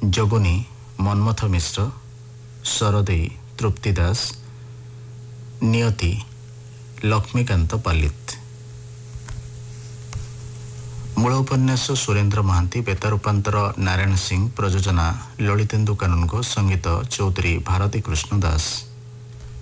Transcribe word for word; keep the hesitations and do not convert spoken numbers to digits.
जोगुनी मनमथ मिश्र, सरदेई तृप्ति दास, नियति लक्ष्मीकांत पालित। मूल उपन्यास सुरेंद्र महांती, बेता रूपांतर नारायण सिंह, प्रयोजना ललितेन्दु कानूनगो, संगीत चौधरी भारती कृष्ण दास।